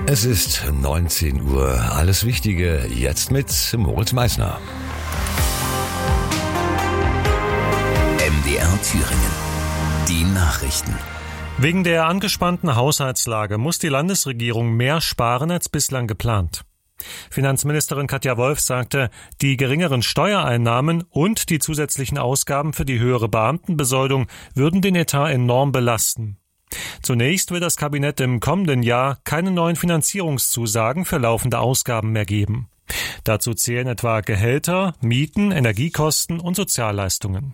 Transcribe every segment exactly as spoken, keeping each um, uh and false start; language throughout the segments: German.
Es ist neunzehn Uhr. Alles Wichtige jetzt mit Moritz Meissner. M D R Thüringen. Die Nachrichten. Wegen der angespannten Haushaltslage muss die Landesregierung mehr sparen als bislang geplant. Finanzministerin Katja Wolf sagte, die geringeren Steuereinnahmen und die zusätzlichen Ausgaben für die höhere Beamtenbesoldung würden den Etat enorm belasten. Zunächst will das Kabinett im kommenden Jahr keine neuen Finanzierungszusagen für laufende Ausgaben mehr geben. Dazu zählen etwa Gehälter, Mieten, Energiekosten und Sozialleistungen.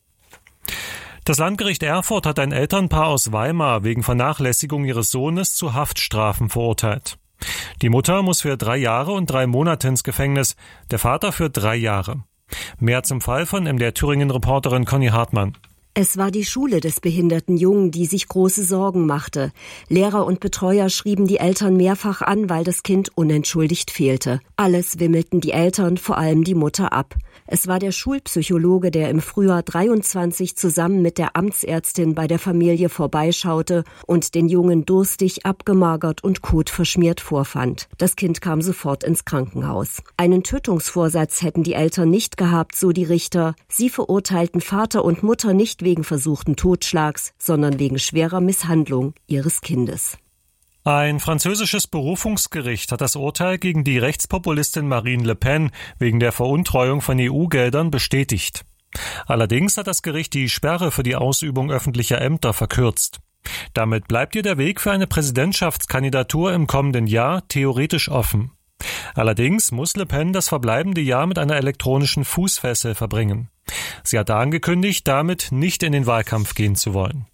Das Landgericht Erfurt hat ein Elternpaar aus Weimar wegen Vernachlässigung ihres Sohnes zu Haftstrafen verurteilt. Die Mutter muss für drei Jahre und drei Monate ins Gefängnis, der Vater für drei Jahre. Mehr zum Fall von M D R Thüringen-Reporterin Conny Hartmann. Es war die Schule des behinderten Jungen, die sich große Sorgen machte. Lehrer und Betreuer schrieben die Eltern mehrfach an, weil das Kind unentschuldigt fehlte. Alles wimmelten die Eltern, vor allem die Mutter, ab. Es war der Schulpsychologe, der im Frühjahr dreiundzwanzig zusammen mit der Amtsärztin bei der Familie vorbeischaute und den Jungen durstig, abgemagert und kotverschmiert vorfand. Das Kind kam sofort ins Krankenhaus. Einen Tötungsvorsatz hätten die Eltern nicht gehabt, so die Richter. Sie verurteilten Vater und Mutter nicht wegen versuchten Totschlags, sondern wegen schwerer Misshandlung ihres Kindes. Ein französisches Berufungsgericht hat das Urteil gegen die Rechtspopulistin Marine Le Pen wegen der Veruntreuung von E U-Geldern bestätigt. Allerdings hat das Gericht die Sperre für die Ausübung öffentlicher Ämter verkürzt. Damit bleibt ihr der Weg für eine Präsidentschaftskandidatur im kommenden Jahr theoretisch offen. Allerdings muss Le Pen das verbleibende Jahr mit einer elektronischen Fußfessel verbringen. Sie hatte angekündigt, damit nicht in den Wahlkampf gehen zu wollen.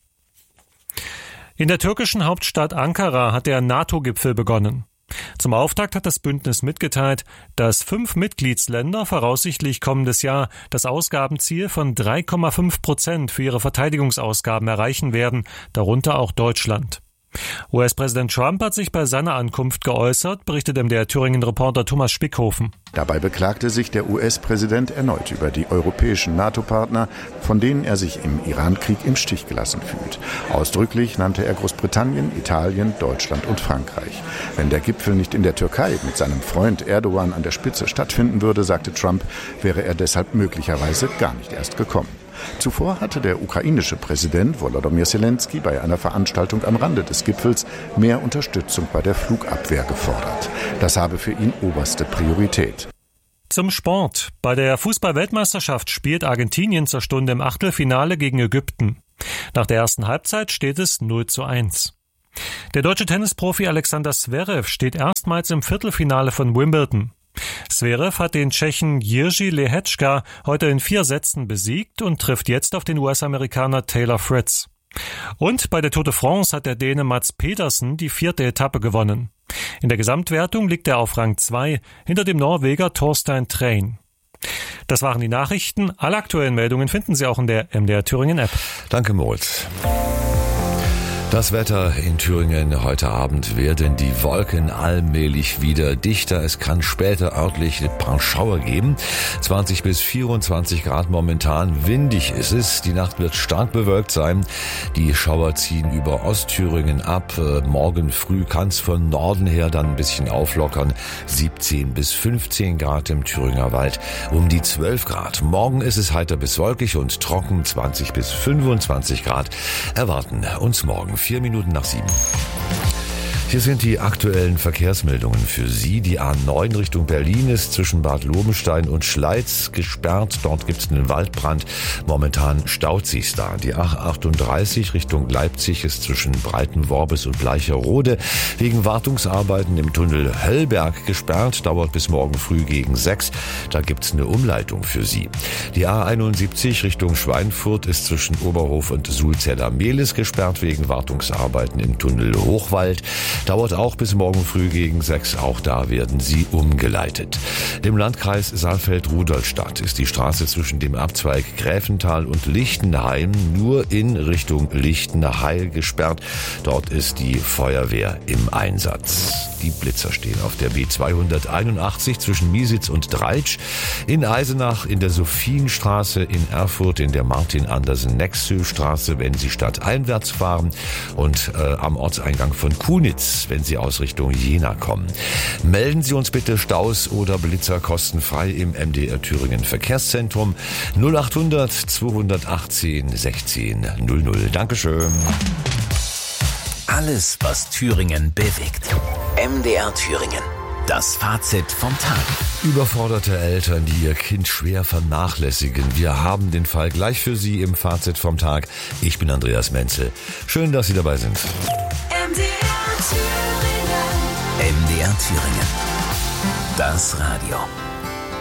In der türkischen Hauptstadt Ankara hat der NATO-Gipfel begonnen. Zum Auftakt hat das Bündnis mitgeteilt, dass fünf Mitgliedsländer voraussichtlich kommendes Jahr das Ausgabenziel von drei Komma fünf Prozent für ihre Verteidigungsausgaben erreichen werden, darunter auch Deutschland. U S-Präsident Trump hat sich bei seiner Ankunft geäußert, berichtet M D R Thüringen-Reporter Thomas Spickhofen. Dabei beklagte sich der U S-Präsident erneut über die europäischen NATO-Partner, von denen er sich im Iran-Krieg im Stich gelassen fühlt. Ausdrücklich nannte er Großbritannien, Italien, Deutschland und Frankreich. Wenn der Gipfel nicht in der Türkei mit seinem Freund Erdogan an der Spitze stattfinden würde, sagte Trump, wäre er deshalb möglicherweise gar nicht erst gekommen. Zuvor hatte der ukrainische Präsident Volodymyr Zelensky bei einer Veranstaltung am Rande des Gipfels mehr Unterstützung bei der Flugabwehr gefordert. Das habe für ihn oberste Priorität. Zum Sport. Bei der Fußball-Weltmeisterschaft spielt Argentinien zur Stunde im Achtelfinale gegen Ägypten. Nach der ersten Halbzeit steht es null zu eins. Der deutsche Tennisprofi Alexander Zverev steht erstmals im Viertelfinale von Wimbledon. Zverev hat den Tschechen Jiří Lehečka heute in vier Sätzen besiegt und trifft jetzt auf den U S-Amerikaner Taylor Fritz. Und bei der Tour de France hat der Däne Mads Pedersen die vierte Etappe gewonnen. In der Gesamtwertung liegt er auf Rang zwei hinter dem Norweger Torstein Train. Das waren die Nachrichten. Alle aktuellen Meldungen finden Sie auch in der M D R Thüringen App. Danke, Moritz. Das Wetter in Thüringen heute Abend werden die Wolken allmählich wieder dichter. Es kann später örtlich ein paar Schauer geben. zwanzig bis vierundzwanzig Grad momentan. Windig ist es. Die Nacht wird stark bewölkt sein. Die Schauer ziehen über Ostthüringen ab. Morgen früh kann es von Norden her dann ein bisschen auflockern. siebzehn bis fünfzehn Grad im Thüringer Wald. Um die zwölf Grad. Morgen ist es heiter bis wolkig und trocken. zwanzig bis fünfundzwanzig Grad erwarten uns morgen. Vier Minuten nach sieben. Hier sind die aktuellen Verkehrsmeldungen für Sie. Die A neun Richtung Berlin ist zwischen Bad Lobenstein und Schleiz gesperrt. Dort gibt es einen Waldbrand. Momentan staut sich's da. Die A achtunddreißig Richtung Leipzig ist zwischen Breitenworbis und Bleicherode wegen Wartungsarbeiten im Tunnel Höllberg gesperrt. Dauert bis morgen früh gegen sechs. Da gibt's eine Umleitung für Sie. Die A einundsiebzig Richtung Schweinfurt ist zwischen Oberhof und Sulzeller-Mehlis gesperrt wegen Wartungsarbeiten im Tunnel Hochwald. Dauert auch bis morgen früh gegen sechs. Auch da werden sie umgeleitet. Im Landkreis Saalfeld-Rudolstadt ist die Straße zwischen dem Abzweig Gräfental und Lichtenheim nur in Richtung Lichtenheil gesperrt. Dort ist die Feuerwehr im Einsatz. Die Blitzer stehen auf der B zweihunderteinundachtzig zwischen Miesitz und Dreitsch, in Eisenach, in der Sophienstraße, in Erfurt, in der Martin-Andersen-Nexö-Straße, wenn Sie stadteinwärts fahren, und äh, am Ortseingang von Kunitz Ems, wenn Sie aus Richtung Jena kommen. Melden Sie uns bitte Staus oder Blitzer kostenfrei im M D R Thüringen Verkehrszentrum null achthundert zweihundertachtzehn sechzehn null null. Dankeschön. Alles, was Thüringen bewegt. M D R Thüringen. Das Fazit vom Tag. Überforderte Eltern, die ihr Kind schwer vernachlässigen. Wir haben den Fall gleich für Sie im Fazit vom Tag. Ich bin Andreas Menzel. Schön, dass Sie dabei sind. M D R Thüringen. M D R Thüringen. Das Radio.